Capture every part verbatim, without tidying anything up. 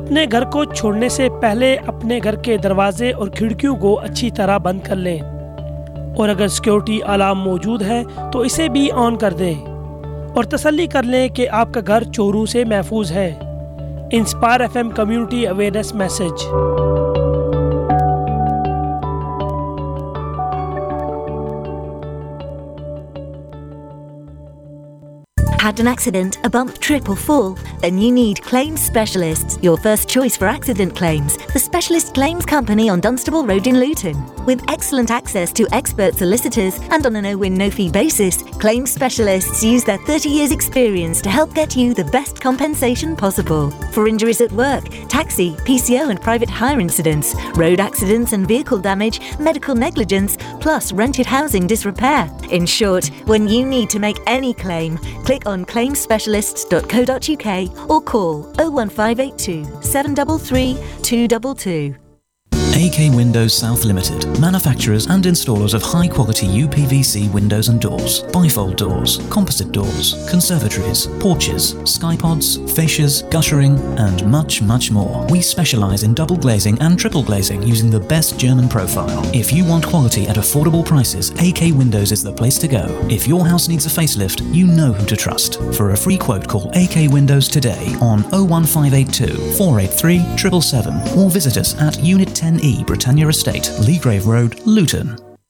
अपने घर को छोड़ने से पहले अपने घर के दरवाजे और खिड़कियों को अच्छी तरह बंद कर लें और अगर सिक्योरिटी अलार्म मौजूद है तो इसे भी ऑन कर दें और तसल्ली कर लें कि आपका घर चोरों से महफूज है। Inspire FM community awareness message. Had an accident, a bump, trip or fall? Then you need Claims Specialists, your first choice for accident claims. The Specialist Claims Company on Dunstable Road in Luton. With excellent access to expert solicitors and on a no-win, no-fee basis, Claims Specialists use their thirty years experience to help get you the best compensation possible. For injuries at work, taxi, P C O and private hire incidents, road accidents and vehicle damage, medical negligence, plus rented housing disrepair. In short, when you need to make any claim, click on claims specialists dot co dot uk or call oh one five eight two, seven three three, two two two. A K Windows South Limited, manufacturers and installers of high-quality U P V C windows and doors, bifold doors, composite doors, conservatories, porches, skypods, fascias, guttering, and much, much more. We specialise in double glazing and triple glazing using the best German profile. If you want quality at affordable prices, A K Windows is the place to go. If your house needs a facelift, you know who to trust. For a free quote, call A K Windows today on oh one five eight two, four eight three, seven seven seven or visit us at Unit ten E Britannia Estate, Leagrave Road, Luton.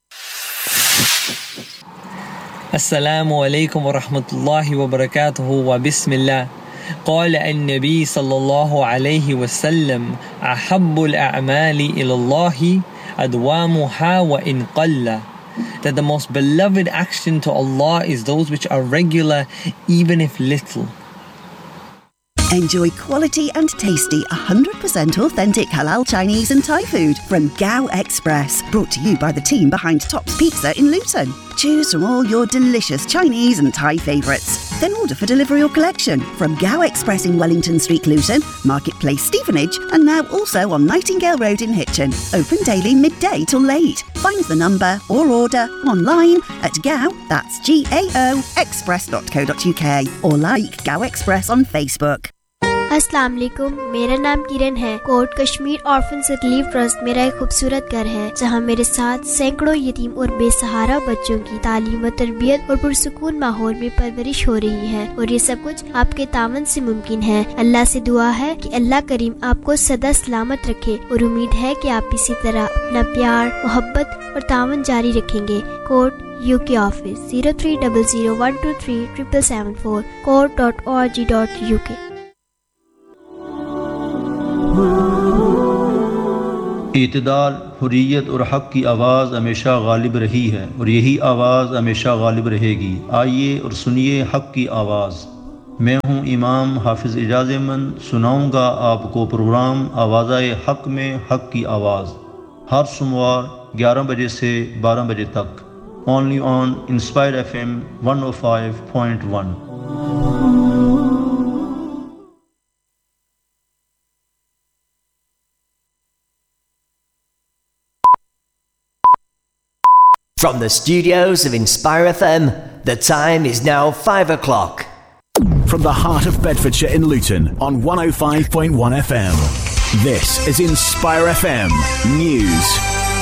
Assalamu alaikum wa rahmatullahi wa barakatuhu wa bismillah. قال النبي صلى الله عليه وسلم أحب الأعمال إلى الله أدوامها وإن قل. That the most beloved action to Allah is those which are regular, even if little. Enjoy quality and tasty one hundred percent authentic halal Chinese and Thai food from Gao Express. Brought to you by the team behind Tops Pizza in Luton. Choose from all your delicious Chinese and Thai favourites. Then order for delivery or collection from Gao Express in Wellington Street, Luton, Marketplace, Stevenage, and now also on Nightingale Road in Hitchin. Open daily midday till late. Find the number or order online at Gao, that's G A O, express dot co dot uk or like Gao Express on Facebook. अस्सलाम वालेकुम, मेरा नाम किरण है। Coat Kashmir orphan relief trust मेरा एक खूबसूरत घर है जहां मेरे साथ सैकड़ों यतीम और बेसहारा बच्चों की तालीम व तरबियत और पुरसुकून माहौल में परवरिश हो रही है और ये सब कुछ आपके तावन से मुमकिन है। अल्लाह से दुआ है कि अल्लाह करीम आपको सदा सलामत रखे और उम्मीद है कि आप इसी तरह अपना प्यार, मोहब्बत और तावन जारी रखेंगे। Coat UK office zero three double zero one two three triple seven four coat dot O R G dot U के। इत्दाल, हुर्रियत और हक़ की आवाज़ हमेशा गालिब रही है और यही आवाज़ हमेशा गालिब रहेगी। आइए और सुनिए हक़ की आवाज़। मैं हूँ इमाम हाफिज़ इजाज़ अहमद, सुनाऊँगा आपको प्रोग्राम आवाज़ाए हक़ में हक़ की आवाज़ हर सोमवार ग्यारह बजे से बारह बजे तक, only on inspire F M one O five point one. From the studios of Inspire F M, the time is now five o'clock. From the heart of Bedfordshire in Luton on one oh five point one F M, this is Inspire F M News.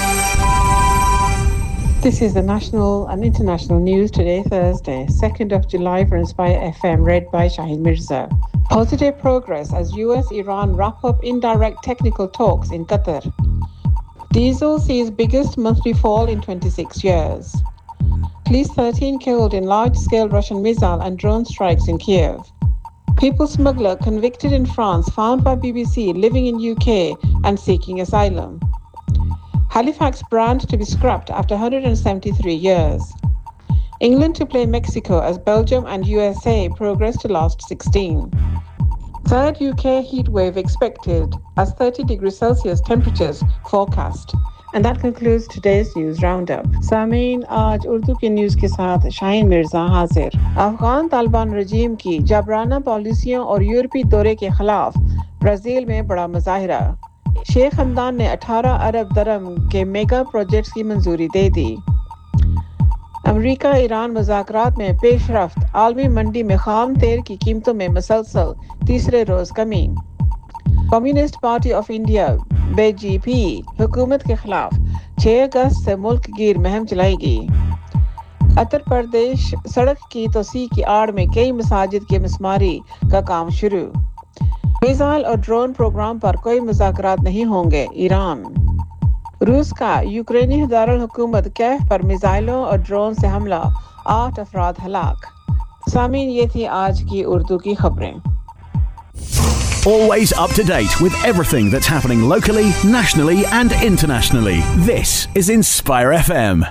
This is the national and international news today, Thursday, second of July for Inspire F M, read by Shahid Mirza. Positive progress as U S-Iran wrap up indirect technical talks in Qatar. Diesel sees biggest monthly fall in twenty-six years. Police thirteen killed in large-scale Russian missile and drone strikes in Kiev. People smuggler convicted in France found by B B C living in U K and seeking asylum. Halifax brand to be scrapped after one hundred seventy-three years. England to play Mexico as Belgium and U S A progress to last sixteen. Third U K heat wave expected as thirty degrees Celsius temperatures forecast. And that concludes today's news roundup. सामीन, आज उर्दू के news के साथ शाहीन मिर्ज़ा हाजिर। अफगान तालिबान रजीम की जबराना पॉलिसियों और यूरोपी दौरे के खिलाफ ब्राज़ील में बड़ा मुजाहिरा। शेख हमदान ने अठारह अरब दरम के मेगा प्रोजेक्ट्स की मंजूरी दे दी। अमेरिका ईरान मुज़ाकरात में पेशरफ्त, आलमी मंडी में खाम तेल की कीमतों में मुसलसल तीसरे रोज़ कमी। Communist party of India BJP हुकूमत के खिलाफ छह अगस्त से मुल्क गिर मुहिम चलाएगी। उत्तर प्रदेश सड़क की तोसी की आड़ में कई मसाजिद की मिसमारी का काम शुरू। मिसाइल और ड्रोन प्रोग्राम पर कोई मुज़ाकरात नहीं होंगे। ईरान रूस का यूक्रेनी दारुल हुकूमत कैफ पर मिसाइलों और ड्रोन से हमला, आठ अफराद हलाक। सामीन, ये थी आज की उर्दू की खबरें। Always up to date with everything that's happening locally, nationally and internationally. This is Inspire F M.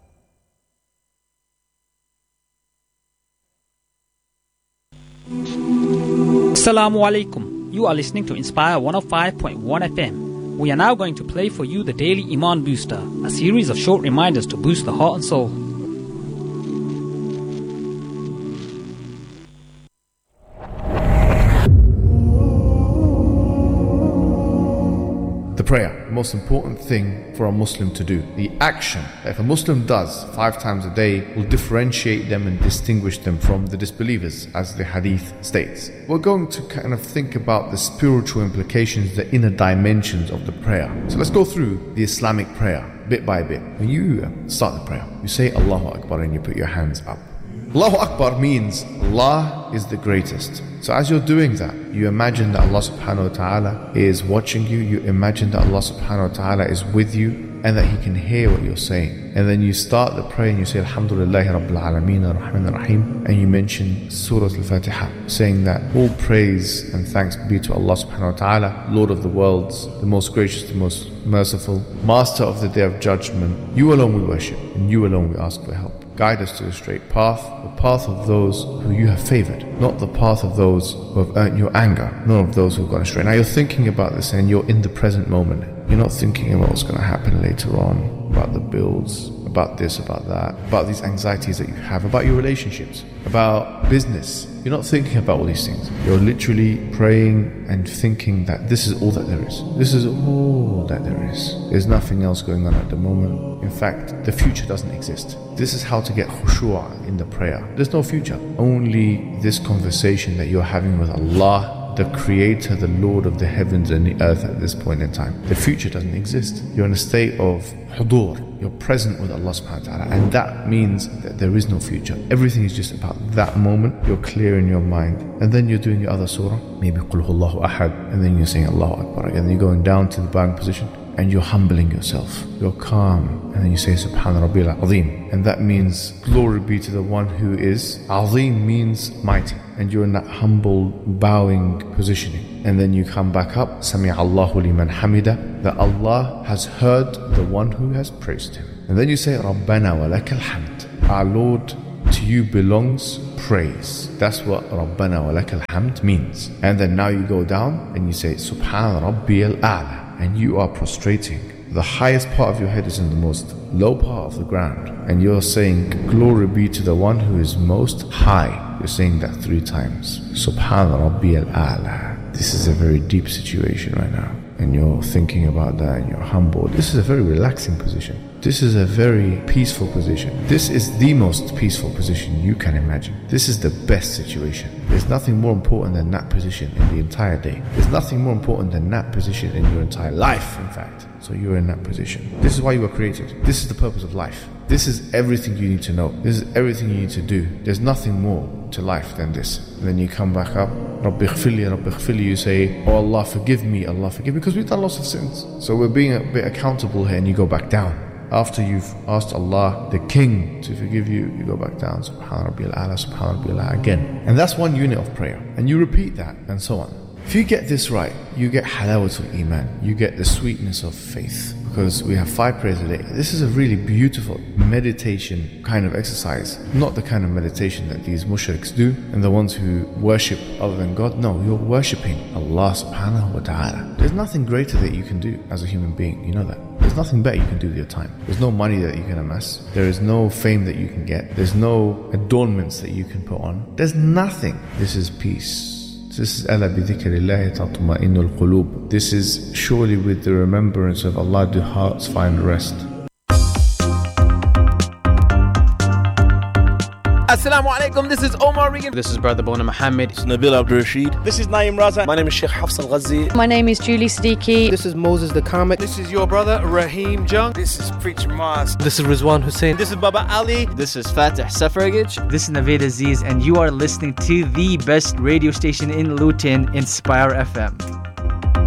Assalamu alaikum. You are listening to Inspire one oh five point one F M. We are now going to play for you the Daily Iman Booster, a series of short reminders to boost the heart and soul. The prayer, the most important thing for a Muslim to do. The action that if a Muslim does five times a day will differentiate them and distinguish them from the disbelievers, as the hadith states. We're going to kind of think about the spiritual implications, the inner dimensions of the prayer. So let's go through the Islamic prayer bit by bit. When you start the prayer, you say Allahu Akbar and you put your hands up. Allahu Akbar means Allah is the greatest. So as you're doing that, you imagine that Allah subhanahu wa ta'ala is watching you, you imagine that Allah subhanahu wa ta'ala is with you and that He can hear what you're saying. And then you start the prayer and you say Alhamdulillahi Rabbil Alameen Ar-Rahman Ar-Rahim, and you mention Surah Al-Fatiha, saying that all praise and thanks be to Allah subhanahu wa ta'ala, Lord of the worlds, the most gracious, the most merciful, Master of the Day of Judgment. You alone we worship and you alone we ask for help. Guide us to the straight path, the path of those who you have favored, not the path of those who have earned your anger, nor of those who have gone astray. Now you're thinking about this and you're in the present moment. You're not thinking about what's going to happen later on, about the bills, about this, about that, about these anxieties that you have, about your relationships, about business. You're not thinking about all these things. You're literally praying and thinking that this is all that there is. This is all that there is. There's nothing else going on at the moment. In fact, the future doesn't exist. This is how to get khushu'ah in the prayer. There's no future. Only this conversation that you're having with Allah, the Creator, the Lord of the heavens and the earth at this point in time. The future doesn't exist. You're in a state of hudur. You're present with Allah subhanahu wa ta'ala, and that means that there is no future. Everything is just about that moment. You're clear in your mind, and then you're doing your other surah, maybe Qul Huwallahu Ahad, and then you're saying Allahu Akbar again. Then you're going down to the bowing position and you're humbling yourself. You're calm, and then you say Subhan Rabbil Azim, and that means glory be to the one who is. Azim means mighty, and you're in that humble bowing positioning. And then you come back up, Sami Allahu liman hamida, that Allah has heard the one who has praised Him. And then you say Rabbana wa lakal hamd, our Lord, to you belongs praise. That's what Rabbana wa lakal hamd means. And then now you go down and you say Subhan Rabbiyal A'la, and you are prostrating. The highest part of your head is in the most low part of the ground, and you're saying glory be to the one who is most high. You're saying that three times. Subhan Rabbiyal A'la. This is a very deep situation right now, and you're thinking about that and you're humble. This is a very relaxing position. This is a very peaceful position. This is the most peaceful position you can imagine. This is the best situation. There's nothing more important than that position in the entire day. There's nothing more important than that position in your entire life, in fact. So you're in that position. This is why you were created. This is the purpose of life. This is everything you need to know. This is everything you need to do. There's nothing more to life than this. And then you come back up, Rabbi ighfirli, Rabbi ighfirli, you say, oh Allah forgive me, Allah forgive me, because we've done lots of sins. So we're being a bit accountable here, and you go back down. After you've asked Allah, the King, to forgive you, you go back down, Subhan Rabbil A'la, Subhan Rabbil A'la again. And that's one unit of prayer. And you repeat that, and so on. If you get this right, you get halawatul iman, you get the sweetness of faith. Because we have five prayers a day. This is a really beautiful meditation kind of exercise. Not the kind of meditation that these mushriks do and the ones who worship other than God. No, you're worshipping Allah subhanahu wa ta'ala. There's nothing greater that you can do as a human being, you know that. There's nothing better you can do with your time. There's no money that you can amass. There is no fame that you can get. There's no adornments that you can put on. There's nothing. This is peace. This is أَلَا بِذِكْرِ اللَّهِ تَطْمَئِنُّ الْقُلُوبُ. This is surely with the remembrance of Allah do hearts find rest. Assalamu alaikum, this is Omar Regan. This is Brother Bona Muhammad. This is Nabil Abdul Rashid. This is Naeem Raza. My name is Sheikh Hafs Al-Ghazi. My name is Julie Siddiqui. This is Moses the Comic. This is your brother Raheem Jung. This is Preacher Mars. This is Rizwan Hussein. This is Baba Ali. This is Fatih Safaragich. This is Naveed Aziz, and you are listening to the best radio station in Luton, Inspire F M.